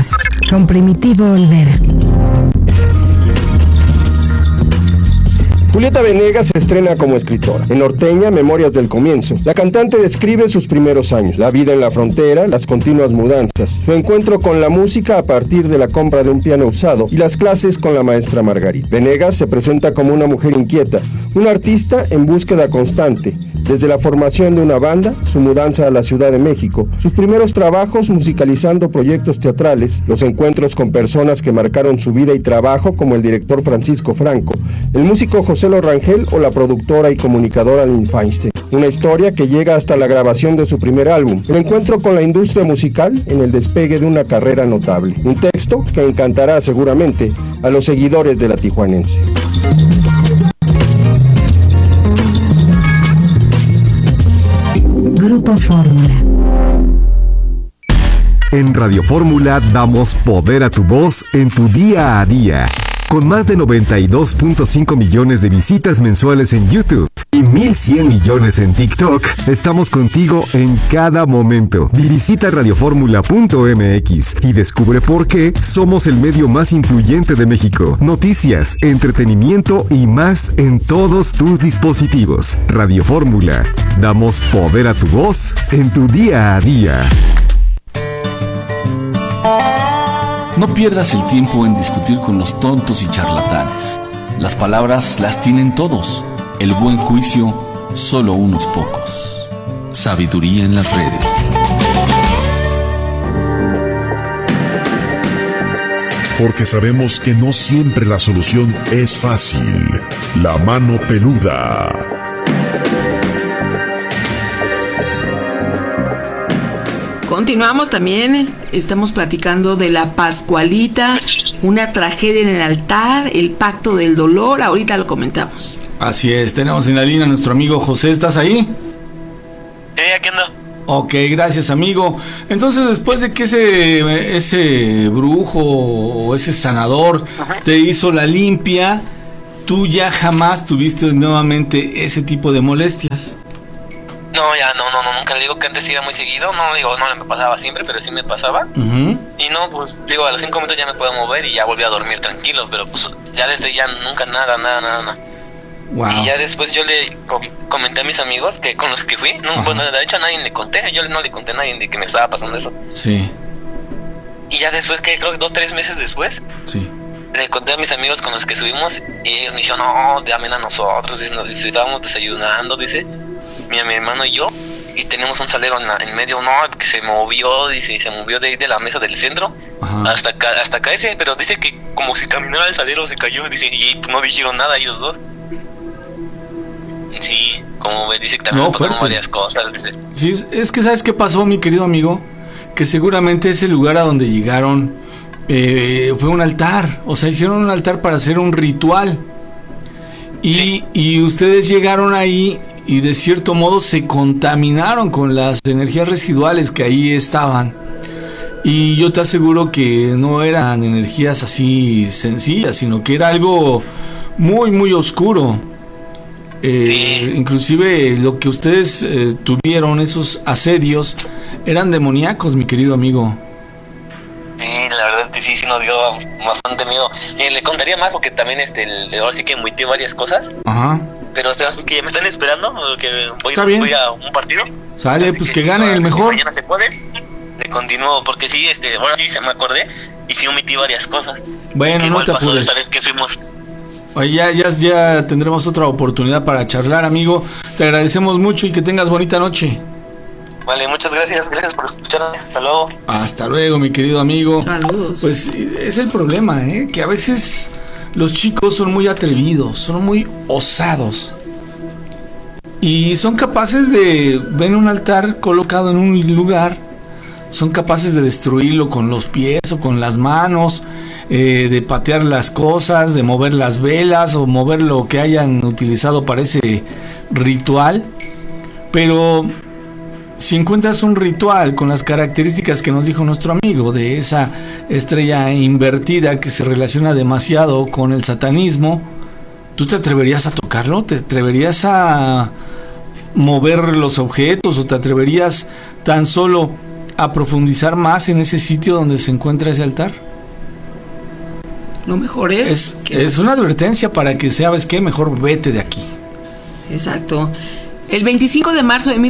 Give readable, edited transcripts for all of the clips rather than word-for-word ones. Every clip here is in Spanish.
Letras, con Primitivo Olvera. Julieta Venegas se estrena como escritora. En Norteña, Memorias del Comienzo, la cantante describe sus primeros años, la vida en la frontera, las continuas mudanzas, su encuentro con la música a partir de la compra de un piano usado y las clases con la maestra Margarita. Venegas se presenta como una mujer inquieta, una artista en búsqueda constante, desde la formación de una banda, su mudanza a la Ciudad de México, sus primeros trabajos musicalizando proyectos teatrales, los encuentros con personas que marcaron su vida y trabajo como el director Francisco Franco, el músico José Rangel o la productora y comunicadora Lynn Feinstein. Una historia que llega hasta la grabación de su primer álbum, el encuentro con la industria musical en el despegue de una carrera notable. Un texto que encantará seguramente a los seguidores de La Tijuanense. Grupo Fórmula. En Radio Fórmula damos poder a tu voz en tu día a día. Con más de 92.5 millones de visitas mensuales en YouTube y 1.100 millones en TikTok, estamos contigo en cada momento. Visita radioformula.mx y descubre por qué somos el medio más influyente de México. Noticias, entretenimiento y más en todos tus dispositivos. Radio Fórmula. Damos poder a tu voz en tu día a día. No pierdas el tiempo en discutir con los tontos y charlatanes. Las palabras las tienen todos. El buen juicio, solo unos pocos. Sabiduría en las redes. Porque sabemos que no siempre la solución es fácil. La mano peluda. Continuamos también, estamos platicando de la Pascualita, una tragedia en el altar, el pacto del dolor, ahorita lo comentamos. Así es, tenemos en la línea a nuestro amigo José, ¿estás ahí? Sí, aquí ando. Ok, gracias amigo. Entonces después de que ese brujo o ese sanador te hizo la limpia, tú ya jamás tuviste nuevamente ese tipo de molestias. No, ya, no, nunca. Le digo que antes era muy seguido, no me pasaba siempre, pero sí me pasaba. Y no, pues, digo, a los 5 minutos ya me puedo mover y ya volví a dormir tranquilo, pero pues, ya desde ya nunca nada. Wow. Y ya después yo le comenté a mis amigos que con los que fui, bueno, de hecho a nadie le conté, yo no le conté a nadie de que me estaba pasando eso. Sí. Y ya después, que creo que 2-3 meses después, sí, le conté a mis amigos con los que subimos y ellos me dijeron, no, llamen a nosotros, dice, estábamos desayunando, dice, mi hermano y yo, y tenemos un salero en medio, que se movió, dice, se movió de la mesa del centro hasta acá ese, pero dice que como si caminara el salero se cayó, dice, y no dijeron nada ellos dos. Sí, como dice que también pasaron varias cosas, dice. Sí, es que ¿sabes qué pasó, mi querido amigo? Que seguramente ese lugar a donde llegaron fue un altar, o sea, hicieron un altar para hacer un ritual. Y ustedes llegaron ahí y de cierto modo se contaminaron con las energías residuales que ahí estaban. Y yo te aseguro que no eran energías así sencillas, sino que era algo muy, muy oscuro. Inclusive lo que ustedes tuvieron, esos asedios, eran demoníacos, mi querido amigo. Sí, la verdad que sí nos dio bastante miedo. Le contaría más porque también ahora sí que emitió varias cosas. Pero así que ya me están esperando, que voy a un partido. Sale, así pues que gane el mejor. Mañana se puede. Le continúo porque sí, ahora sí se me acordé y sí omití varias cosas. Bueno, no te apures. Esta vez que fuimos. Oye, ya tendremos otra oportunidad para charlar, amigo. Te agradecemos mucho y que tengas bonita noche. Vale, muchas gracias por escucharme. Hasta luego. Hasta luego, mi querido amigo. Saludos. Pues es el problema, que a veces los chicos son muy atrevidos, son muy osados. Y son capaces de ver un altar colocado en un lugar, son capaces de destruirlo con los pies o con las manos, de patear las cosas, de mover las velas o mover lo que hayan utilizado para ese ritual. Pero si encuentras un ritual con las características que nos dijo nuestro amigo, de esa estrella invertida que se relaciona demasiado con el satanismo, ¿tú te atreverías a tocarlo? ¿Te atreverías a mover los objetos o te atreverías tan solo a profundizar más en ese sitio donde se encuentra ese altar. Lo mejor es una advertencia para que sabes qué, mejor vete de aquí. Exacto. El 25 de marzo de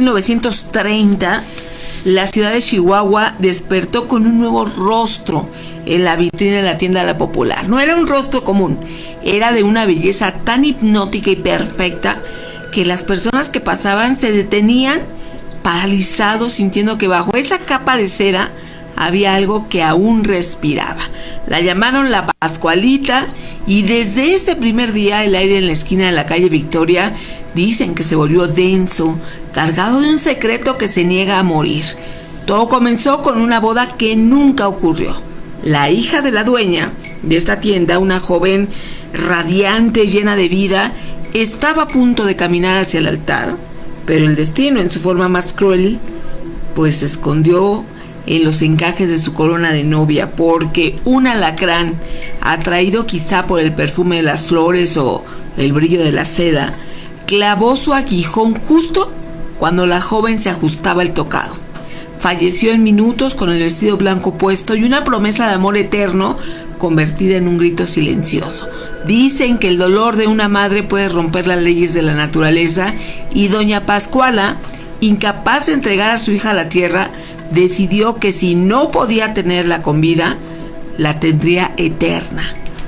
1930, la ciudad de Chihuahua despertó con un nuevo rostro en la vitrina de la tienda La Popular. No era un rostro común, era de una belleza tan hipnótica y perfecta que las personas que pasaban se detenían paralizados, sintiendo que bajo esa capa de cera había algo que aún respiraba. La llamaron la Pascualita, y desde ese primer día el aire en la esquina de la calle Victoria dicen que se volvió denso, cargado de un secreto que se niega a morir. Todo comenzó con una boda que nunca ocurrió. La hija de la dueña de esta tienda, una joven radiante, llena de vida, estaba a punto de caminar hacia el altar, pero el destino, en su forma más cruel, pues se escondió en los encajes de su corona de novia, porque un alacrán, atraído quizá por el perfume de las flores o el brillo de la seda, clavó su aguijón justo cuando la joven se ajustaba el tocado. Falleció en minutos con el vestido blanco puesto y una promesa de amor eterno convertida en un grito silencioso. Dicen que el dolor de una madre puede romper las leyes de la naturaleza, y doña Pascuala, incapaz de entregar a su hija a la tierra, decidió que si no podía tenerla con vida, la tendría eterna.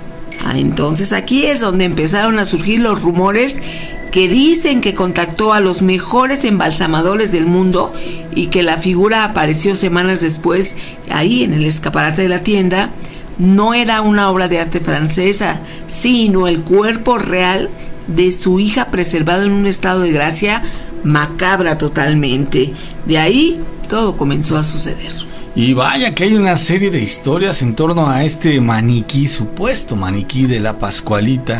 Entonces aquí es donde empezaron a surgir los rumores que dicen que contactó a los mejores embalsamadores del mundo y que la figura apareció semanas después ahí en el escaparate de la tienda. No era una obra de arte francesa, sino el cuerpo real de su hija preservado en un estado de gracia macabra totalmente. De ahí todo comenzó a suceder. Y vaya que hay una serie de historias en torno a este maniquí, supuesto maniquí de la Pascualita.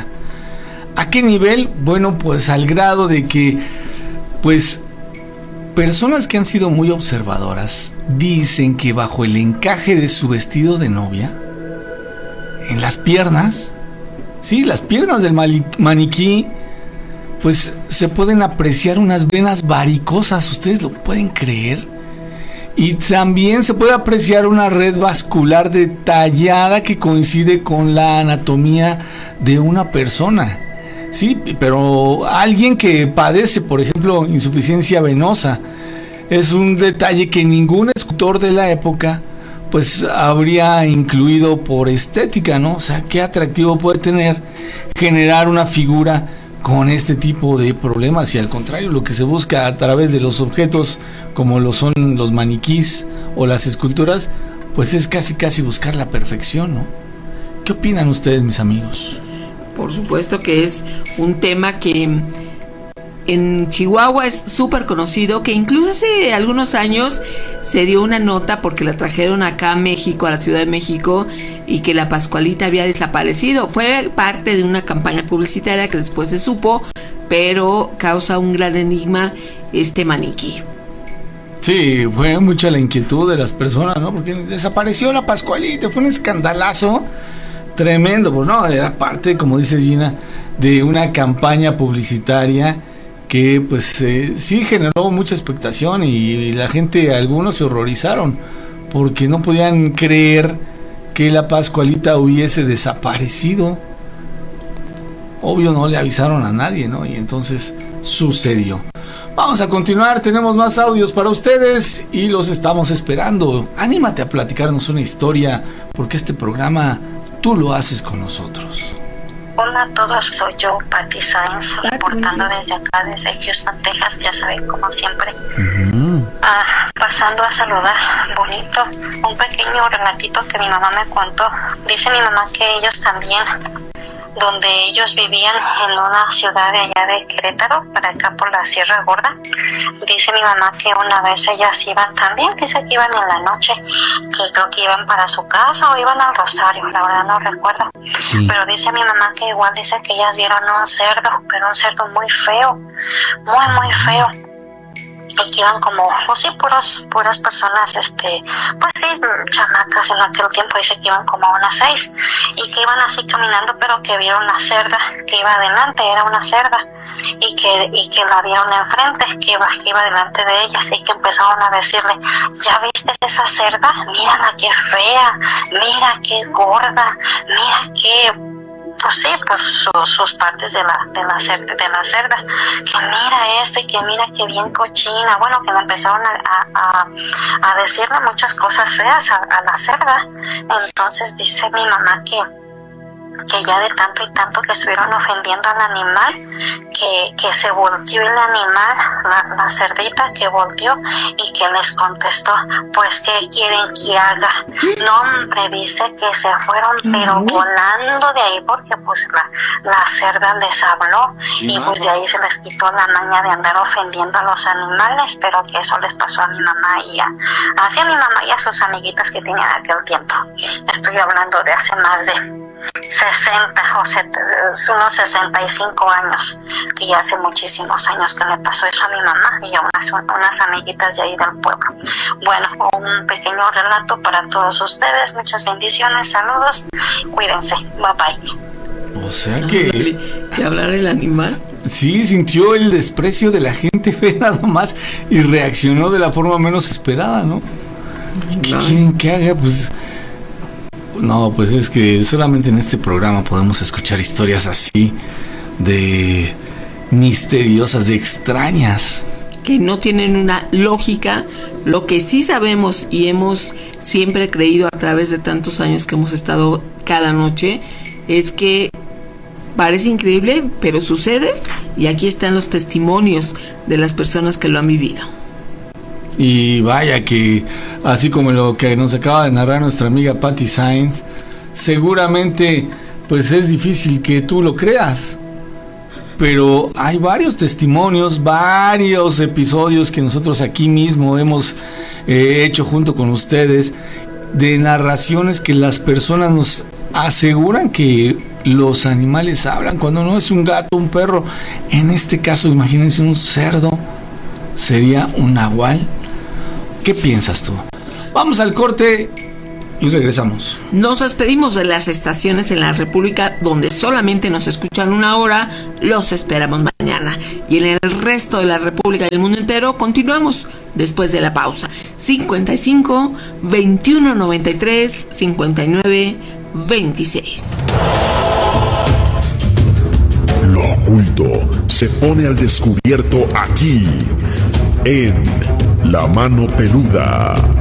¿A qué nivel? Bueno, pues al grado de que, pues, personas que han sido muy observadoras dicen que bajo el encaje de su vestido de novia, en las piernas, sí, las piernas del maniquí, pues se pueden apreciar unas venas varicosas. ¿Ustedes lo pueden creer? Y también se puede apreciar una red vascular detallada que coincide con la anatomía de una persona. Sí, pero alguien que padece, por ejemplo, insuficiencia venosa, es un detalle que ningún escultor de la época pues habría incluido por estética, ¿no? O sea, qué atractivo puede tener generar una figura con este tipo de problemas. Y al contrario, lo que se busca a través de los objetos como lo son los maniquís o las esculturas, pues es casi buscar la perfección, ¿no? ¿Qué opinan ustedes, mis amigos? Por supuesto que es un tema que en Chihuahua es súper conocido, que incluso hace algunos años se dio una nota porque la trajeron acá a México, a la Ciudad de México, y que la Pascualita había desaparecido. Fue parte de una campaña publicitaria que después se supo, pero causa un gran enigma este maniquí. Sí, fue mucha la inquietud de las personas, ¿no? Porque desapareció la Pascualita, fue un escandalazo tremendo, pues no, era parte, como dice Gina, de una campaña publicitaria que pues sí generó mucha expectación, y la gente, algunos se horrorizaron porque no podían creer que la Pascualita hubiese desaparecido. Obvio, no le avisaron a nadie, ¿no? Y entonces sucedió. Vamos a continuar, tenemos más audios para ustedes y los estamos esperando. Anímate a platicarnos una historia, porque este programa tú lo haces con nosotros. Hola a todos, soy yo, Pati Sáenz, reportando desde acá, desde Houston, Texas, ya saben, como siempre. Pasando a saludar, bonito, un pequeño relatito que mi mamá me contó. Dice mi mamá que ellos también, donde ellos vivían en una ciudad de allá de Querétaro, para acá por la Sierra Gorda. Dice mi mamá que una vez ellas iban también, dice que iban en la noche, que creo que iban para su casa o iban al Rosario, la verdad no recuerdo. Sí. Pero dice mi mamá que igual dice que ellas vieron un cerdo, pero un cerdo muy feo, muy feo. que iban como, pues sí, puras personas, pues sí, chamacas en aquel tiempo, dice que iban como unas 6, y que iban así caminando, pero que vieron la cerda que iba adelante, era una cerda, y que la vieron enfrente, que iba delante de ellas, y que empezaron a decirle, ¿ya viste esa cerda? Mírala qué fea, mira qué gorda, mira qué, pues sí, pues sus partes de la cerda, que mira que mira que bien cochina. Bueno, que le empezaron a decirle muchas cosas feas a la cerda. Entonces dice mi mamá que ya de tanto y tanto que estuvieron ofendiendo al animal, que se volteó el animal, la cerdita que volteó, y que les contestó, pues ¿qué quieren que haga? No, hombre, dice que se fueron pero volando de ahí, porque pues la cerda les habló, y pues de ahí se les quitó la maña de andar ofendiendo a los animales, pero que eso les pasó a mi mamá y a mi mamá y a sus amiguitas que tenían aquel tiempo. Estoy hablando de hace más de 60 o unos 65 años, que ya hace muchísimos años que le pasó eso a mi mamá y a unas amiguitas de ahí del pueblo. Bueno, un pequeño relato para todos ustedes, muchas bendiciones, saludos, cuídense, bye bye. O sea que ¿de hablar el animal? Sí, sintió el desprecio de la gente, ve nada más, y reaccionó de la forma menos esperada, ¿no? ¿Qué quieren que haga? Pues no, pues es que solamente en este programa podemos escuchar historias así, de misteriosas, de extrañas, que no tienen una lógica. Lo que sí sabemos y hemos siempre creído a través de tantos años que hemos estado cada noche, es que parece increíble, pero sucede, y aquí están los testimonios de las personas que lo han vivido. Y vaya que, así como lo que nos acaba de narrar nuestra amiga Patty Sainz, seguramente pues es difícil que tú lo creas, pero hay varios testimonios, varios episodios que nosotros aquí mismo hemos hecho junto con ustedes, de narraciones que las personas nos aseguran que los animales hablan, cuando no es un gato, un perro. En este caso, imagínense un cerdo, sería un nahual. ¿Qué piensas tú? Vamos al corte y regresamos. Nos despedimos de las estaciones en la República donde solamente nos escuchan una hora. Los esperamos mañana. Y en el resto de la República y el mundo entero continuamos después de la pausa. 55 21 93 59 26. Lo oculto se pone al descubierto aquí en La Mano Peluda.